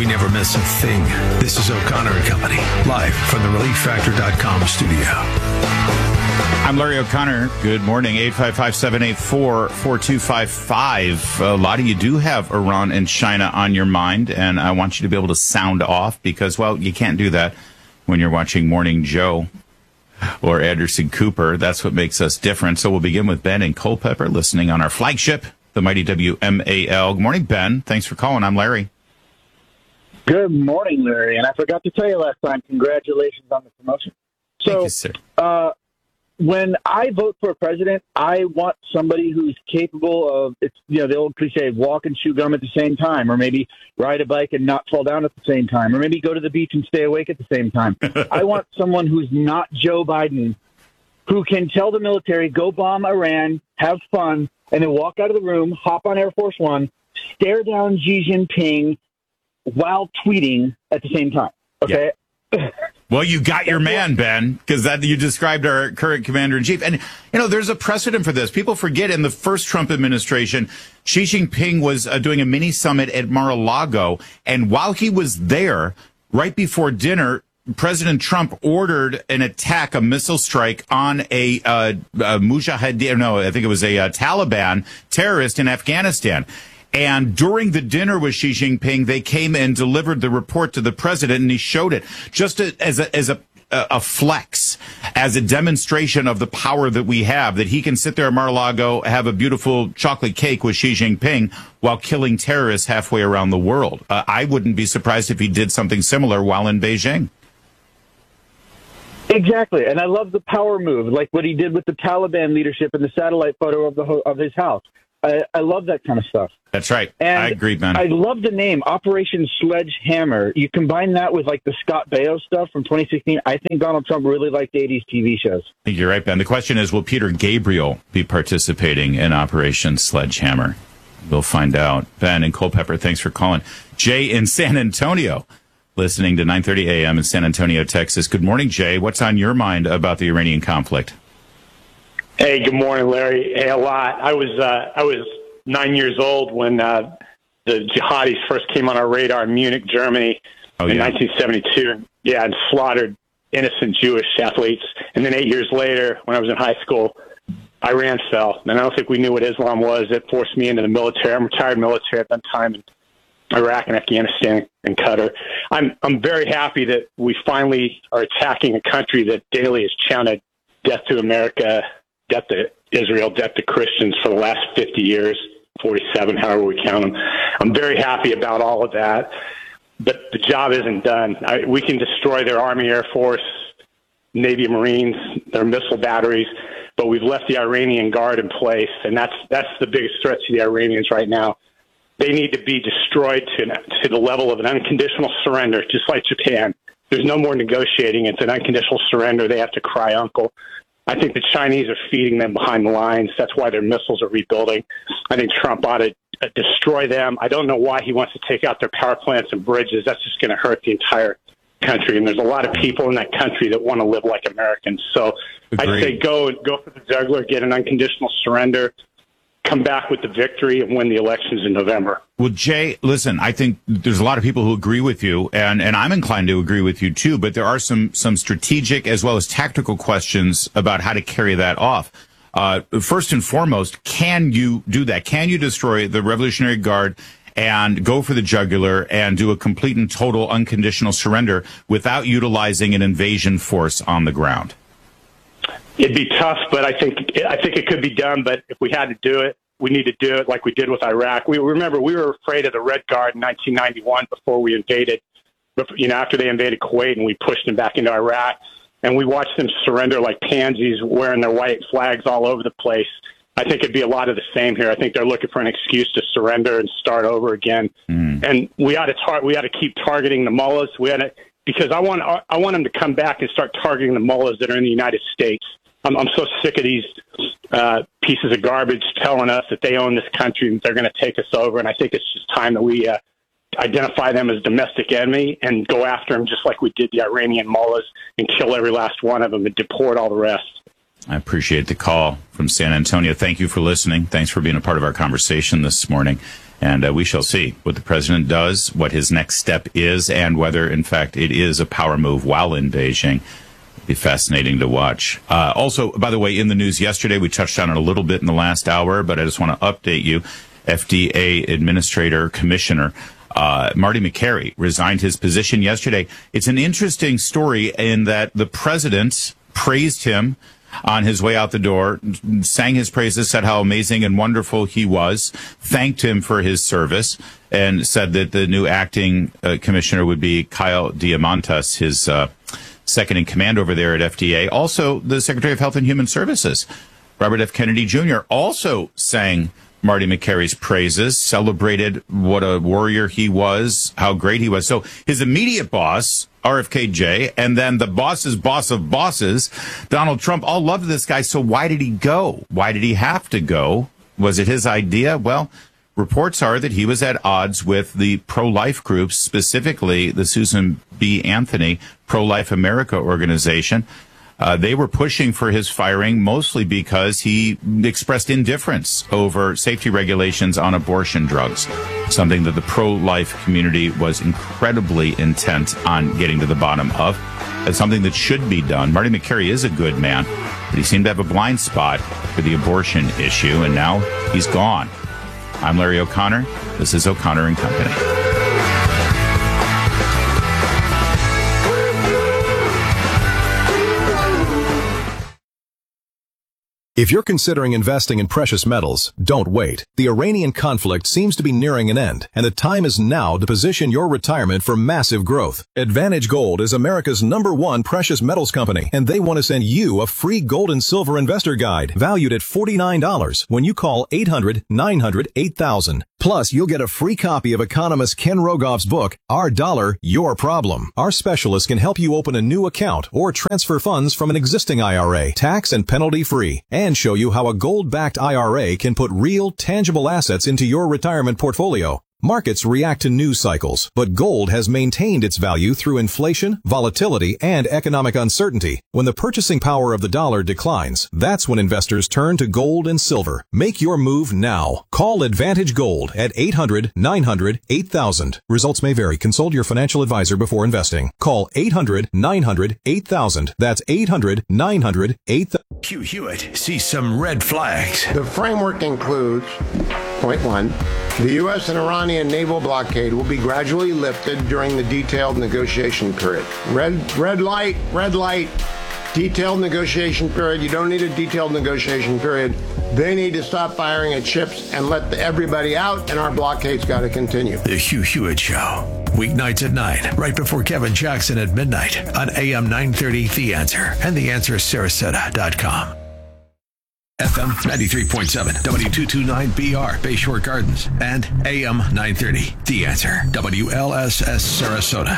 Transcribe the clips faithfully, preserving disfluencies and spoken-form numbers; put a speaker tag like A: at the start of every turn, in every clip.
A: We never miss a thing. This is O'Connor and Company, live from the relief factor dot com studio.
B: I'm Larry O'Connor. Good morning. eight five five, seven eight four, four two five five. A lot of you do have Iran and China on your mind, and I want you to be able to sound off because, well, you can't do that when you're watching Morning Joe or Anderson Cooper. That's what makes us different. So we'll begin with Ben in Culpeper, listening on our flagship, the mighty W M A L. Good morning, Ben. Thanks for calling. I'm Larry.
C: Good morning, Larry. And I forgot to tell you last time, congratulations on the promotion. So,
B: Thank you, sir.
C: Uh, when I vote for a president, I want somebody who's capable of, it's, you know, the old cliche, walk and chew gum at the same time, or maybe ride a bike and not fall down at the same time, or maybe go to the beach and stay awake at the same time. I want someone who's not Joe Biden, who can tell the military, go bomb Iran, have fun, and then walk out of the room, hop on Air Force One, stare down Xi Jinping while tweeting at the same time. Okay?
B: Yeah. Well, you got your man, Ben, because that you described our current commander-in-chief. And, you know, there's a precedent for this. People forget in the first Trump administration, Xi Jinping was uh, doing a mini-summit at Mar-a-Lago. And while he was there, right before dinner, President Trump ordered an attack, a missile strike on a, uh, a Mujahideen, no, I think it was a uh, Taliban terrorist in Afghanistan. And during the dinner with Xi Jinping, they came and delivered the report to the president, and he showed it just as a, as a, a flex, as a demonstration of the power that we have, that he can sit there at Mar-a-Lago, have a beautiful chocolate cake with Xi Jinping while killing terrorists halfway around the world. Uh, I wouldn't be surprised if he did something similar while in Beijing.
C: Exactly. And I love the power move, like what he did with the Taliban leadership in the satellite photo of the ho- of his house. I, I love that kind of stuff.
B: That's right.
C: And
B: I agree, man.
C: I love the name, Operation Sledgehammer. You combine that with like the Scott Baio stuff from twenty sixteen. I think Donald Trump really liked eighties T V shows.
B: I think you're right, Ben. The question is, will Peter Gabriel be participating in Operation Sledgehammer? We'll find out. Ben and Culpeper, thanks for calling. Jay in San Antonio, listening to nine thirty a.m. in San Antonio, Texas. Good morning, Jay. What's on your mind about the Iranian conflict?
D: Hey, good morning, Larry. Hey, a lot. I was uh, I was nine years old when uh, the jihadis first came on our radar in Munich, Germany,
B: oh,
D: in
B: yeah.
D: nineteen seventy-two. Yeah, and slaughtered innocent Jewish athletes. And then eight years later, when I was in high school, Iran fell. And I don't think we knew what Islam was. It forced me into the military. I'm retired military at that time in Iraq and Afghanistan and Qatar. I'm I'm very happy that we finally are attacking a country that daily has chanted death to America, death to Israel, death to Christians for the last fifty years, forty-seven, however we count them. I'm very happy about all of that, but the job isn't done. I, we can destroy their Army, Air Force, Navy, Marines, their missile batteries, but we've left the Iranian Guard in place, and that's that's the biggest threat to the Iranians right now. They need to be destroyed to, to the level of an unconditional surrender, just like Japan. There's no more negotiating. It's an unconditional surrender. They have to cry uncle. I think the Chinese are feeding them behind the lines. That's why their missiles are rebuilding. I think Trump ought to uh, destroy them. I don't know why he wants to take out their power plants and bridges. That's just going to hurt the entire country. And there's a lot of people in that country that want to live like Americans. So I'd say go go for the jugular, get an unconditional surrender, come back with the victory, and win the elections in November.
B: Well, Jay, listen, I think there's a lot of people who agree with you, and, and I'm inclined to agree with you too, but there are some, some strategic as well as tactical questions about how to carry that off. Uh, first and foremost, can you do that? Can you destroy the Revolutionary Guard and go for the jugular and do a complete and total unconditional surrender without utilizing an invasion force on the ground?
D: It'd be tough, but I think I think it could be done. But if we had to do it, we need to do it like we did with Iraq. We remember we were afraid of the Red Guard in nineteen ninety-one before we invaded. You know, after they invaded Kuwait and we pushed them back into Iraq, and we watched them surrender like pansies, wearing their white flags all over the place. I think it'd be a lot of the same here. I think they're looking for an excuse to surrender and start over again. Mm. And we ought to tar- we ought to keep targeting the mullahs. We ought to, because I want I want them to come back and start targeting the mullahs that are in the United States. I'm, I'm so sick of these uh, pieces of garbage telling us that they own this country and they're going to take us over. And I think it's just time that we uh, identify them as domestic enemy and go after them just like we did the Iranian mullahs and kill every last one of them and deport all the rest.
B: I appreciate the call from San Antonio. Thank you for listening. Thanks for being a part of our conversation this morning. And uh, we shall see what the president does, what his next step is, and whether, in fact, it is a power move while in Beijing. It'll be fascinating to watch. Uh, also, by the way, in the news yesterday, we touched on it a little bit in the last hour, but I just want to update you. F D A Administrator Commissioner uh, Marty Makary resigned his position yesterday. It's an interesting story in that the president praised him on his way out the door, sang his praises, said how amazing and wonderful he was, thanked him for his service, and said that the new acting uh, commissioner would be Kyle Diamantis, his uh, second in command over there at F D A. Also, the Secretary of Health and Human Services, Robert F. Kennedy Junior, also sang Marty Makary's praises, celebrated what a warrior he was, how great he was. So his immediate boss, R F K J, and then the boss's boss of bosses, Donald Trump, all loved this guy. So why did he go? Why did he have to go? Was it his idea? Well, reports are that he was at odds with the pro-life groups, specifically the Susan B. Anthony Pro-Life America organization. Uh, they were pushing for his firing mostly because he expressed indifference over safety regulations on abortion drugs, something that the pro-life community was incredibly intent on getting to the bottom of. It's something that should be done. Marty Makary is a good man, but he seemed to have a blind spot for the abortion issue, and now he's gone. I'm Larry O'Connor. This is O'Connor and Company.
E: If you're considering investing in precious metals, don't wait. The Iranian conflict seems to be nearing an end, and the time is now to position your retirement for massive growth. Advantage Gold is America's number one precious metals company, and they want to send you a free gold and silver investor guide valued at forty-nine dollars when you call eight hundred, nine hundred, eight thousand. Plus, you'll get a free copy of economist Ken Rogoff's book, Our Dollar, Your Problem. Our specialists can help you open a new account or transfer funds from an existing I R A, tax and penalty free, and show you how a gold-backed I R A can put real, tangible assets into your retirement portfolio. Markets react to news cycles, but gold has maintained its value through inflation, volatility, and economic uncertainty. When the purchasing power of the dollar declines, that's when investors turn to gold and silver. Make your move now. Call Advantage Gold at eight hundred, nine hundred, eight thousand. Results may vary. Consult your financial advisor before investing. Call eight hundred, nine hundred, eight thousand. That's eight hundred, nine hundred, eight thousand.
A: Hugh Hewitt sees some red flags.
F: The framework includes, point one, the U S and Iranian naval blockade will be gradually lifted during the detailed negotiation period. Red, red light, red light, detailed negotiation period. You don't need a detailed negotiation period. They need to stop firing at ships and let the, everybody out, and our blockade's got to continue.
A: The Hugh Hewitt Show. Weeknights at nine, right before Kevin Jackson at midnight on A M nine thirty The Answer and the answer sarasota dot com. F M ninety-three point seven, W two twenty-nine B R, Bayshore Gardens, and A M nine thirty The Answer, W L S S Sarasota.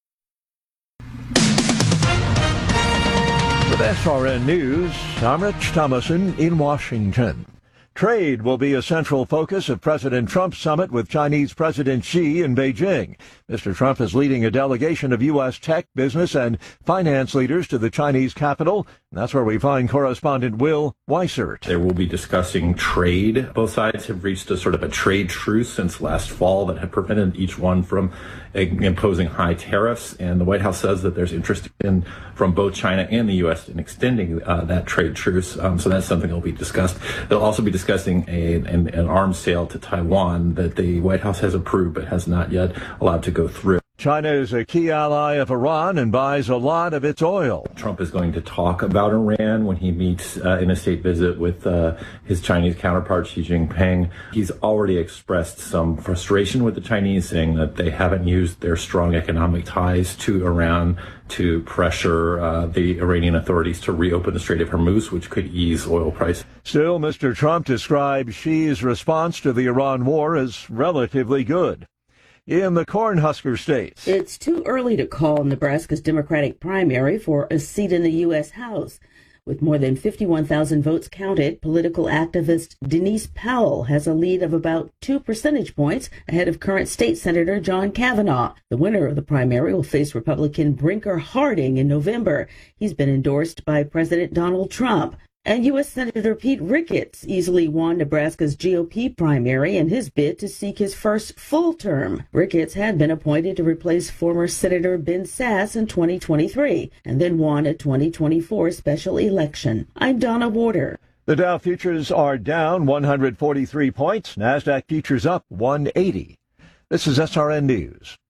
G: With S R N News, I'm Rich Thomason in Washington. Trade will be a central focus of President Trump's summit with Chinese President Xi in Beijing. Mister Trump is leading a delegation of U S tech, business, and finance leaders to the Chinese capital. And that's where we find correspondent Will Weissert.
H: They will be discussing trade. Both sides have reached a sort of a trade truce since last fall that had prevented each one from imposing high tariffs. And the White House says that there's interest in from both China and the U S in extending uh, that trade truce. Um, so that's something that will be discussed. They'll also be discussing a, an, an arms sale to Taiwan that the White House has approved but has not yet allowed to go through.
G: China is a key ally of Iran and buys a lot of its oil.
H: Trump is going to talk about Iran when he meets uh, in a state visit with uh, his Chinese counterpart, Xi Jinping. He's already expressed some frustration with the Chinese, saying that they haven't used their strong economic ties to Iran to pressure uh, the Iranian authorities to reopen the Strait of Hormuz, which could ease oil prices.
G: Still, Mister Trump described Xi's response to the Iran war as relatively good. In the Cornhusker states,
I: it's too early to call Nebraska's Democratic primary for a seat in the U S House. With more than fifty-one thousand votes counted, political activist Denise Powell has a lead of about two percentage points ahead of current state Senator John Kavanaugh. The winner of the primary will face Republican Brinker Harding in November. He's been endorsed by President Donald Trump. And U S Senator Pete Ricketts easily won Nebraska's G O P primary in his bid to seek his first full term. Ricketts had been appointed to replace former Senator Ben Sasse in twenty twenty-three and then won a twenty twenty-four special election. I'm Donna Warder.
G: The Dow futures are down one hundred forty-three points. NASDAQ futures up one hundred eighty. This is S R N News.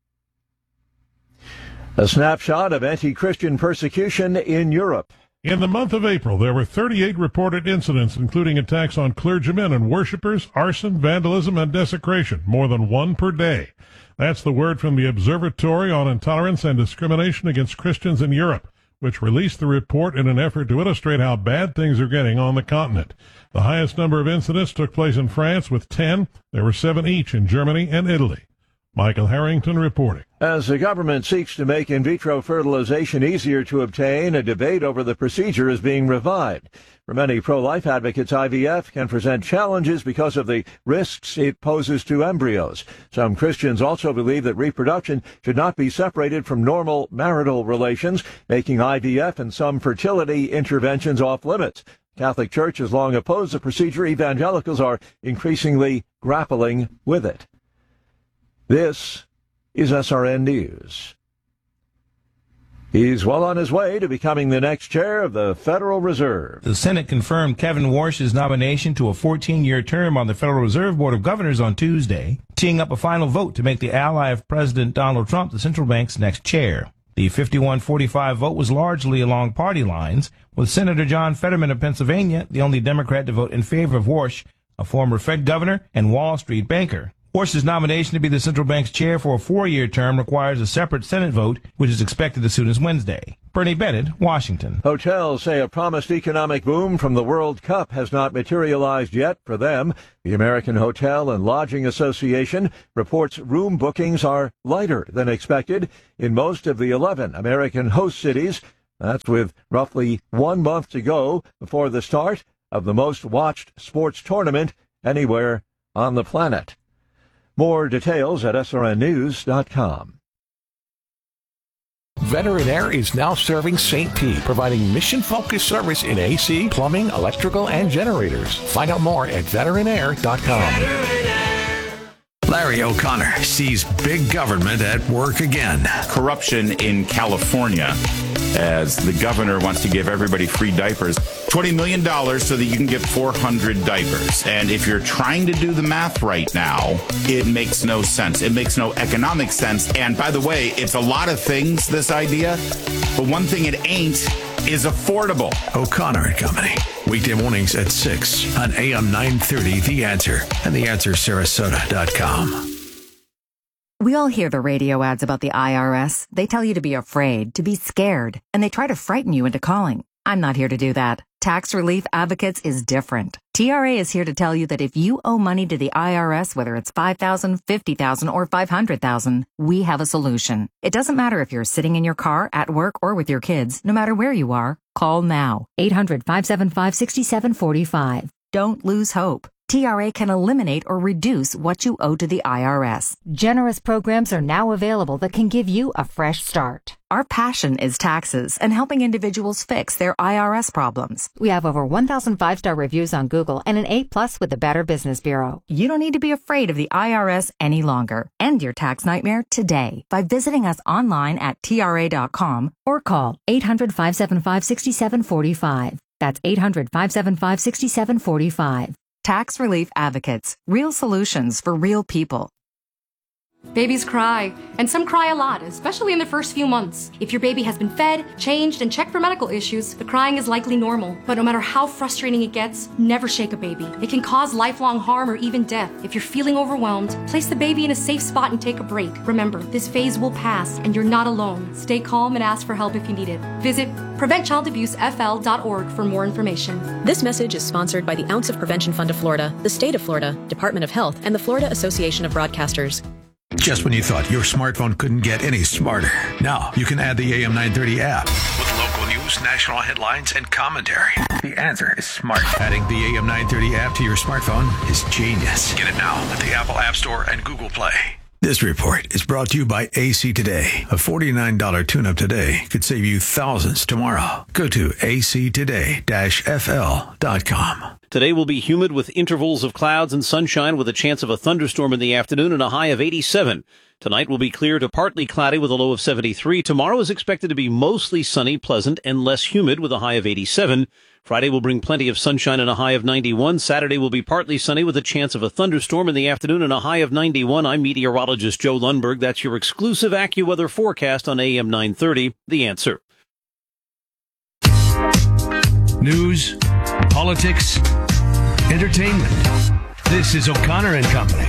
G: A snapshot of anti-Christian persecution in Europe.
J: In the month of April, there were thirty-eight reported incidents, including attacks on clergymen and worshippers, arson, vandalism, and desecration, more than one per day. That's the word from the Observatory on Intolerance and Discrimination Against Christians in Europe, which released the report in an effort to illustrate how bad things are getting on the continent. The highest number of incidents took place in France with ten. There were seven each in Germany and Italy. Michael Harrington reporting.
G: As the government seeks to make in vitro fertilization easier to obtain, a debate over the procedure is being revived. For many pro-life advocates, I V F can present challenges because of the risks it poses to embryos. Some Christians also believe that reproduction should not be separated from normal marital relations, making I V F and some fertility interventions off limits. The Catholic Church has long opposed the procedure. Evangelicals are increasingly grappling with it. This is S R N News. He's well on his way to becoming the next chair of the Federal Reserve.
K: The Senate confirmed Kevin Warsh's nomination to a fourteen-year term on the Federal Reserve Board of Governors on Tuesday, teeing up a final vote to make the ally of President Donald Trump the central bank's next chair. The fifty-one forty-five vote was largely along party lines, with Senator John Fetterman of Pennsylvania the only Democrat to vote in favor of Warsh, a former Fed governor and Wall Street banker. Warsh's nomination to be the central bank's chair for a four-year term requires a separate Senate vote, which is expected as soon as Wednesday. Bernie Bennett, Washington.
G: Hotels say a promised economic boom from the World Cup has not materialized yet for them. The American Hotel and Lodging Association reports room bookings are lighter than expected in most of the eleven American host cities. That's with roughly one month to go before the start of the most watched sports tournament anywhere on the planet. More details at S R N news dot com.
A: Veteran Air is now serving Saint Pete, providing mission-focused service in A C, plumbing, electrical, and generators. Find out more at veteran air dot com. Larry O'Connor sees big government at work again.
B: Corruption in California, as the governor wants to give everybody free diapers. twenty million dollars so that you can get four hundred diapers. And if you're trying to do the math right now, it makes no sense. It makes no economic sense. And by the way, it's a lot of things, this idea, but one thing it ain't is affordable.
A: O'Connor and Company, weekday mornings at six on A M nine thirty, The Answer, and the answer sarasota dot com.
L: We all hear the radio ads about the I R S. They tell you to be afraid, to be scared, and they try to frighten you into calling. I'm not here to do that. Tax Relief Advocates is different. T R A is here to tell you that if you owe money to the I R S, whether it's five thousand dollars, fifty thousand dollars, or five hundred thousand dollars, we have a solution. It doesn't matter if you're sitting in your car, at work, or with your kids. No matter where you are, call now. eight hundred, five seven five, six seven four five. Don't lose hope. T R A can eliminate or reduce what you owe to the I R S.
M: Generous programs are now available that can give you a fresh start.
L: Our passion is taxes and helping individuals fix their I R S problems.
M: We have over one thousand five-star reviews on Google and an A plus with the Better Business Bureau.
L: You don't need to be afraid of the I R S any longer. End your tax nightmare today by visiting us online at T R A dot com
M: or call eight hundred, five seven five, six seven four five. That's eight hundred, five seven five, six seven four five.
L: Tax Relief Advocates. Real solutions for real people.
N: Babies cry, and some cry a lot, especially in the first few months. If your baby has been fed, changed, and checked for medical issues, the crying is likely normal. But no matter how frustrating it gets, never shake a baby. It can cause lifelong harm or even death. If you're feeling overwhelmed, place the baby in a safe spot and take a break. Remember, this phase will pass, and you're not alone. Stay calm and ask for help if you need it. Visit prevent child abuse f l dot org for more information.
O: This message is sponsored by the Ounce of Prevention Fund of Florida, the State of Florida, Department of Health, and the Florida Association of Broadcasters.
A: Just when you thought your smartphone couldn't get any smarter, now you can add the A M nine thirty app with local news, national headlines, and commentary. The answer is smart. Adding the A M nine thirty app to your smartphone is genius. Get it now at the Apple App Store and Google Play. This report is brought to you by A C Today. A forty-nine dollars tune-up today could save you thousands tomorrow. Go to a c today dash f l dot com.
P: Today will be humid with intervals of clouds and sunshine with a chance of a thunderstorm in the afternoon and a high of eighty-seven. Tonight will be clear to partly cloudy with a low of seventy-three. Tomorrow is expected to be mostly sunny, pleasant, and less humid with a high of eighty-seven. Friday will bring plenty of sunshine and a high of ninety-one. Saturday will be partly sunny with a chance of a thunderstorm in the afternoon and a high of ninety-one. I'm meteorologist Joe Lundberg. That's your exclusive AccuWeather forecast on A M nine thirty. The Answer.
Q: News, politics, entertainment. This is O'Connor and Company.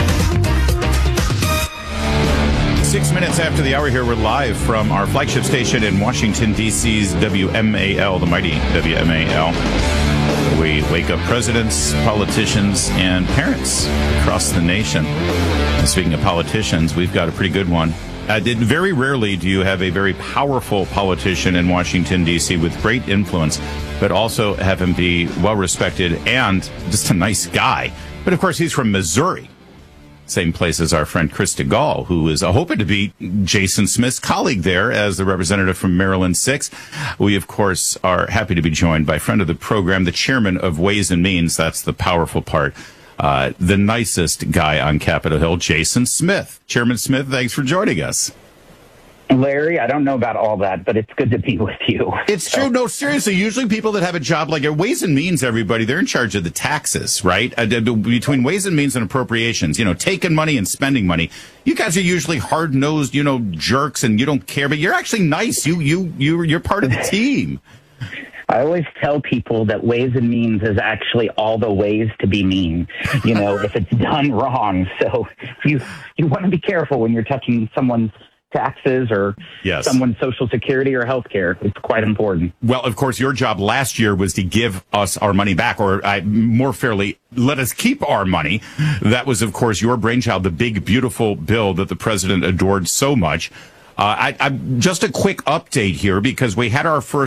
B: Six minutes after the hour here, we're live from our flagship station in Washington, D C's W M A L, the mighty W M A L. We wake up presidents, politicians, and parents across the nation. And speaking of politicians, we've got a pretty good one. Uh, did, very rarely do you have a very powerful politician in Washington, D C with great influence, but also have him be well-respected and just a nice guy. But, of course, he's from Missouri. Same place as our friend Chris DeGaulle, who is uh, hoping to be Jason Smith's colleague there as the representative from Maryland six. We, of course, are happy to be joined by friend of the program, the chairman of Ways and Means. That's the powerful part. Uh, the nicest guy on Capitol Hill, Jason Smith. Chairman Smith, thanks for joining us.
R: Larry, I don't know about all that, but it's good to be with you.
B: It's true. No, seriously. Usually people that have a job like Ways and Means, everybody, they're in charge of the taxes, right? Uh, between Ways and Means and Appropriations, you know, taking money and spending money. You guys are usually hard-nosed, you know, jerks, and you don't care, but you're actually nice. You, you, you, you're part of the team.
R: I always tell people that Ways and Means is actually all the ways to be mean, you know, if it's done wrong. So you, you want to be careful when you're touching someone's taxes or
B: yes.
R: someone's Social Security or health care. It's quite important.
B: Well, of course, your job last year was to give us our money back, or uh, more fairly, let us keep our money. That was, of course, your brainchild, the big, beautiful bill that the president adored so much. Uh, I, I, just a quick update here, because we had our first